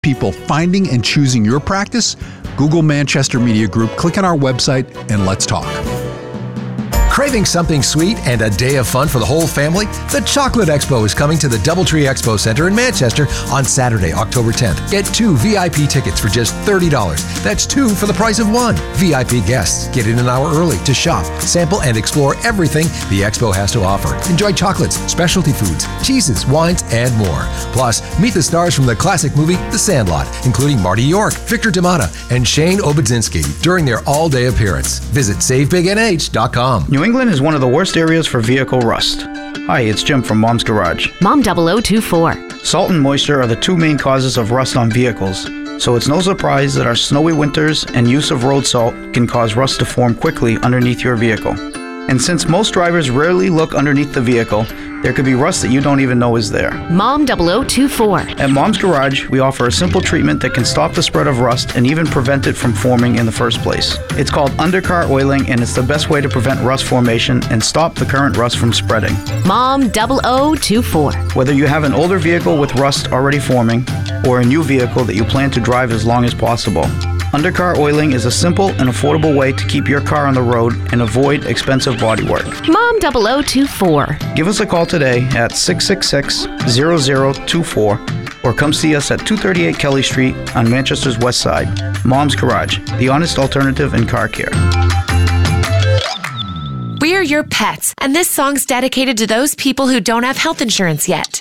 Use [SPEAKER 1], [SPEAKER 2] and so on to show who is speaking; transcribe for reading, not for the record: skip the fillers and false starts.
[SPEAKER 1] people finding and choosing your practice? Google Manchester Media Group, click on our website, and let's talk.
[SPEAKER 2] Craving something sweet and a day of fun for the whole family? The Chocolate Expo is coming to the Doubletree Expo Center in Manchester on Saturday, October 10th. Get 2 VIP tickets for just $30. That's 2 for the price of 1. VIP guests get in an hour early to shop, sample, and explore everything the expo has to offer. Enjoy chocolates, specialty foods, cheeses, wines, and more. Plus, meet the stars from the classic movie The Sandlot, including Marty York, Victor Damata, and Shane Obudzinski during their all-day appearance. Visit SaveBigNH.com.
[SPEAKER 3] New England is one of the worst areas for vehicle rust. Hi, it's Jim from Mom's Garage.
[SPEAKER 4] Mom 0024.
[SPEAKER 3] Salt and moisture are the 2 main causes of rust on vehicles, so it's no surprise that our snowy winters and use of road salt can cause rust to form quickly underneath your vehicle. And since most drivers rarely look underneath the vehicle, there could be rust that you don't even know is there.
[SPEAKER 4] Mom 0024.
[SPEAKER 3] At Mom's Garage, we offer a simple treatment that can stop the spread of rust and even prevent it from forming in the first place. It's called undercar oiling, and it's the best way to prevent rust formation and stop the current rust from spreading.
[SPEAKER 4] Mom 0024.
[SPEAKER 3] Whether you have an older vehicle with rust already forming or a new vehicle that you plan to drive as long as possible, undercar oiling is a simple and affordable way to keep your car on the road and avoid expensive bodywork.
[SPEAKER 4] Mom 0024.
[SPEAKER 3] Give us a call today at 666-0024 or come see us at 238 Kelly Street on Manchester's West Side. Mom's Garage, the honest alternative in car care.
[SPEAKER 5] We're your pets, and this song's dedicated to those people who don't have health insurance yet.